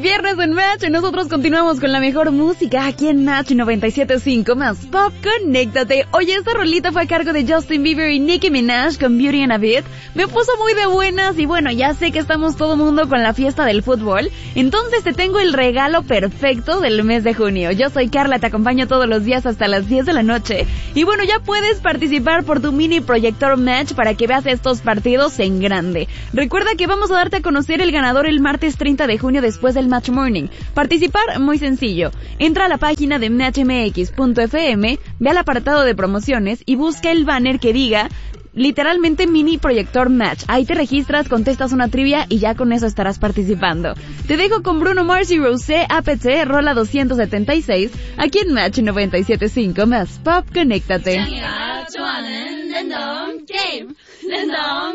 viernes en Match y nosotros continuamos con la mejor música aquí en Match 97.5 más Pop. Conéctate. Oye, esta rolita fue a cargo de Justin Bieber y Nicki Minaj con Beauty and a Beat. Me puso muy de buenas y bueno, ya sé que estamos todo mundo con la fiesta del fútbol, entonces te tengo el regalo perfecto del mes de junio. Yo soy Carla, te acompaño todos los días hasta las 10 de la noche. Y bueno, ya puedes participar por tu mini proyector Match para que veas estos partidos en grande. Recuerda que vamos a darte a conocer el ganador el martes 30 de junio después del Match Morning. Participar muy sencillo. Entra a la página de matchmx.fm, ve al apartado de promociones y busca el banner que diga literalmente mini proyector Match. Ahí te registras, contestas una trivia y ya con eso estarás participando. Te dejo con Bruno Mars y Rosé APT, rola 276, aquí en Match 97.5 más Pop. Conéctate.